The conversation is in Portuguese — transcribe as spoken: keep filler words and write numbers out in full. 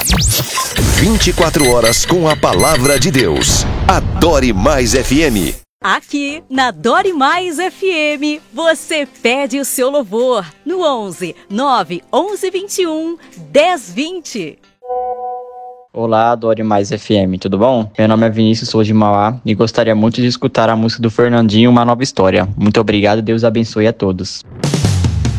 vinte e quatro horas com a palavra de Deus. Adore Mais F M. Aqui na Adore Mais F M, você pede o seu louvor no onze nove onze vinte e um dez vinte. Olá, Adore Mais F M, tudo bom? Meu nome é Vinícius, sou de Mauá e gostaria muito de escutar a música do Fernandinho, Uma Nova História. Muito obrigado e Deus abençoe a todos.